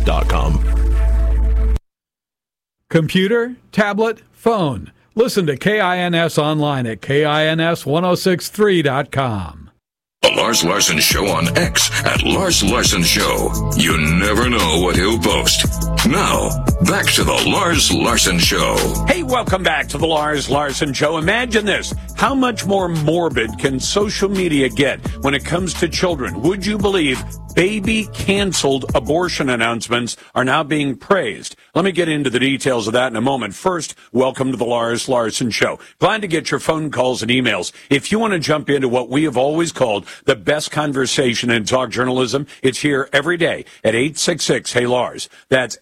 KINS.com. Computer, tablet, phone. Listen to KINS online at KINS1063.com. The Lars Larson Show on X at Lars Larson Show. You never know what he'll post. Now, back to the Lars Larson Show. Hey, welcome back to the Lars Larson Show. Imagine this. How much more morbid can social media get when it comes to children? Would you believe baby-canceled abortion announcements are now being praised? Let me get into the details of that in a moment. First, welcome to the Lars Larson Show. Glad to get your phone calls and emails. If you want to jump into what we have always called the best conversation in talk journalism, it's here every day at 866-HEY-LARS. That's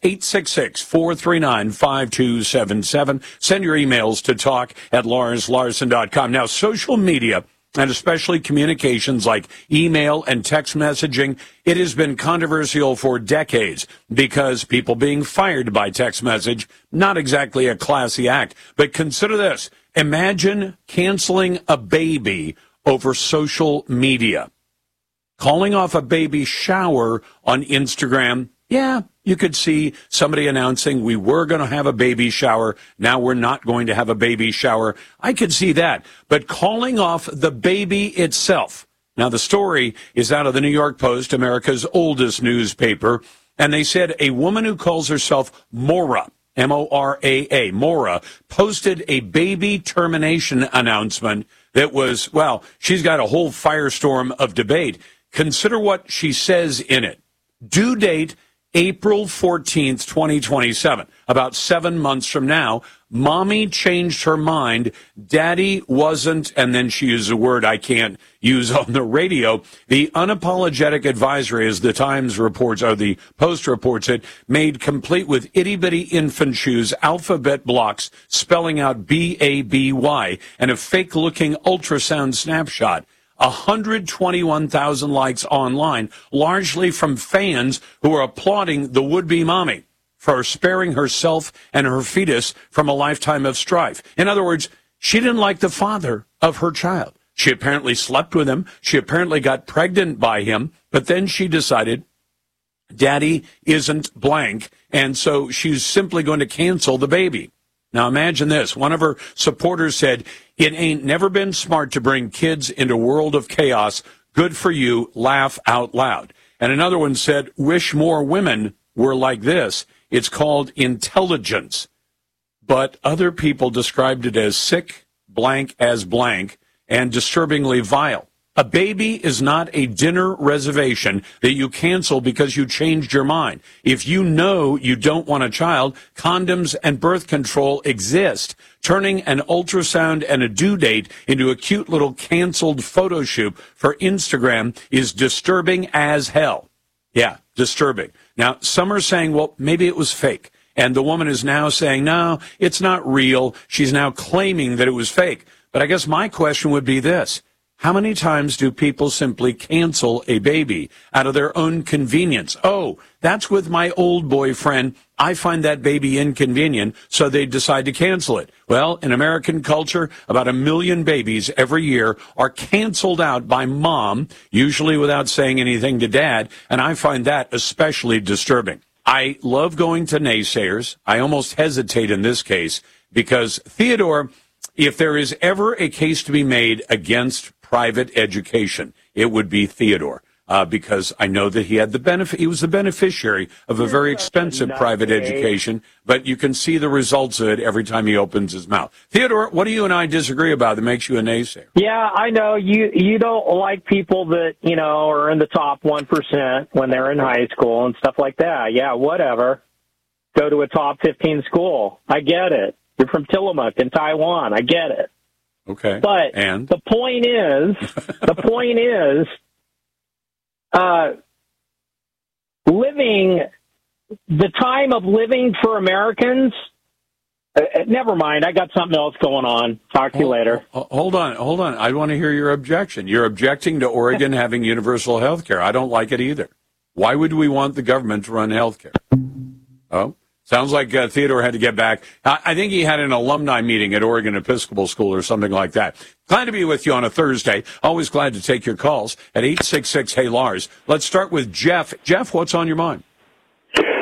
866-439-5277. Send your emails to talk@LarsLarson.com. Now, social media, and especially communications like email and text messaging, it has been controversial for decades because people being fired by text message, not exactly a classy act. But consider this. Imagine canceling a baby over social media. Calling off a baby shower on Instagram, yeah, you could see somebody announcing we were going to have a baby shower. Now we're not going to have a baby shower. I could see that. But calling off the baby itself. Now, the story is out of the New York Post, America's oldest newspaper. And they said a woman who calls herself Mora, M-O-R-A-A, Mora, posted a baby termination announcement that was, well, she's got a whole firestorm of debate. Consider what she says in it. Due date, April 14th, 2027, about 7 months from now. Mommy changed her mind. Daddy wasn't, and then she used a word I can't use on the radio. The unapologetic advisory, as the Times reports, or the Post reports it, made complete with itty-bitty infant shoes, alphabet blocks spelling out B-A-B-Y, and a fake-looking ultrasound snapshot. 121,000 likes online, largely from fans who are applauding the would-be mommy for sparing herself and her fetus from a lifetime of strife. In other words, she didn't like the father of her child. She apparently slept with him. She apparently got pregnant by him, but then she decided daddy isn't blank, and so she's simply going to cancel the baby. Now imagine this. One of her supporters said, "It ain't never been smart to bring kids into a world of chaos. Good for you. Laugh out loud." And another one said, "Wish more women were like this. It's called intelligence." But other people described it as sick, blank as blank, and disturbingly vile. A baby is not a dinner reservation that you cancel because you changed your mind. If you know you don't want a child, condoms and birth control exist. Turning an ultrasound and a due date into a cute little canceled photo shoot for Instagram is disturbing as hell. Yeah, disturbing. Now, some are saying, well, maybe it was fake. And the woman is now saying, no, it's not real. She's now claiming that it was fake. But I guess my question would be this. How many times do people simply cancel a baby out of their own convenience? Oh, that's with my old boyfriend. I find that baby inconvenient, so they decide to cancel it. Well, in American culture, about 1 million babies every year are canceled out by mom, usually without saying anything to dad, and I find that especially disturbing. I love going to naysayers. I almost hesitate in this case because Theodore, if there is ever a case to be made against private education, it would be Theodore, because I know that he had the benefit. He was the beneficiary of a very expensive private education, but you can see the results of it every time he opens his mouth. Theodore, what do you and I disagree about that makes you a naysayer? Yeah, I know you don't like people that, are in the top 1% when they're in high school and stuff like that. Yeah, whatever. Go to a top 15 school. I get it. You're from Tillamook in Taiwan. I get it. Okay. But and the point is, the time of living for Americans. Never mind. I got something else going on. Talk to you later. Hold on. I want to hear your objection. You're objecting to Oregon having universal health care. I don't like it either. Why would we want the government to run health care? Oh? Sounds like Theodore had to get back. I think he had an alumni meeting at Oregon Episcopal School or something like that. Glad to be with you on a Thursday. Always glad to take your calls at 866-HEY-LARS. Let's start with Jeff. Jeff, what's on your mind?